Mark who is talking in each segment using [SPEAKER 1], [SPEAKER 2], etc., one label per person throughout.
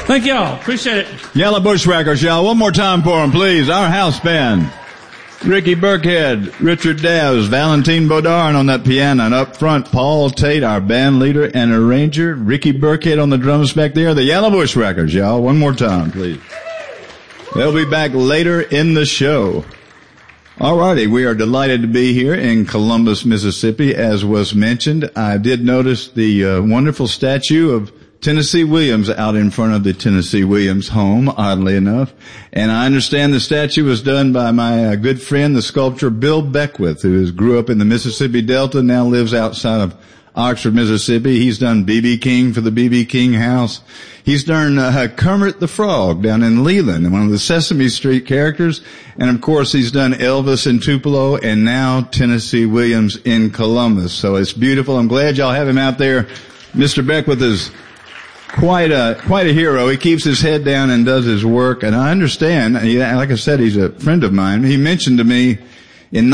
[SPEAKER 1] Thank y'all. Appreciate it.
[SPEAKER 2] Yellow Bushwhackers, y'all. One more time for them, please. Our house band. Ricky Burkhead, Richard Daz, Valentine Bodard on that piano, and up front, Paul Tate, our band leader and arranger. Ricky Burkhead on the drums back there. The Yellow Bushwhackers, y'all. One more time, please. They'll be back later in the show. Alrighty, we are delighted to be here in Columbus, Mississippi, as was mentioned. I did notice the wonderful statue of Tennessee Williams out in front of the Tennessee Williams home, oddly enough. And I understand the statue was done by my good friend, the sculptor Bill Beckwith, who grew up in the Mississippi Delta, now lives outside of Oxford, Mississippi. He's done B.B. King for the B.B. King House. He's done Kermit the Frog down in Leland, one of the Sesame Street characters. And of course, he's done Elvis in Tupelo and now Tennessee Williams in Columbus. So it's beautiful. I'm glad y'all have him out there. Mr. Beckwith is quite a hero. He keeps his head down and does his work. And I understand, like I said, he's a friend of mine. He mentioned to me in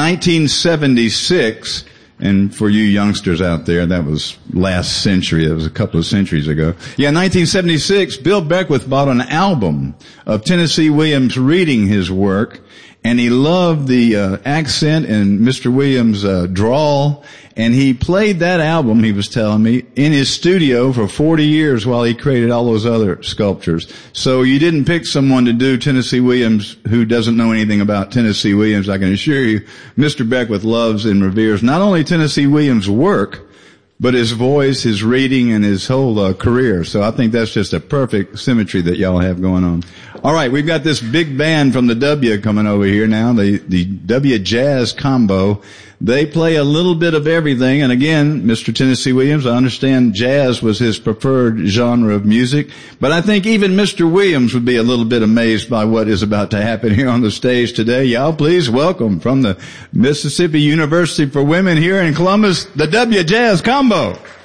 [SPEAKER 2] 1976, and for you youngsters out there, that was last century. That was a couple of centuries ago. Yeah, 1976, Bill Beckwith bought an album of Tennessee Williams reading his work, and he loved the accent and Mr. Williams' drawl, and he played that album, he was telling me, in his studio for 40 years while he created all those other sculptures. So you didn't pick someone to do Tennessee Williams who doesn't know anything about Tennessee Williams. I can assure you, Mr. Beckwith loves and reveres not only Tennessee Williams' work, but his voice, his reading, and his whole career. So I think that's just a perfect symmetry that y'all have going on. All right, we've got this big band from the W coming over here now, the W Jazz Combo. They play a little bit of everything, and again, Mr. Tennessee Williams, I understand jazz was his preferred genre of music, but I think even Mr. Williams would be a little bit amazed by what is about to happen here on the stage today. Y'all please welcome from the Mississippi University for Women here in Columbus, the W Jazz Combo.